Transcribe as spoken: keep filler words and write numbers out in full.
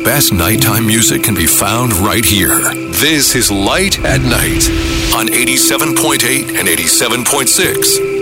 best nighttime music can be found right here. This is Light at Night on eighty-seven point eight and eighty-seven point six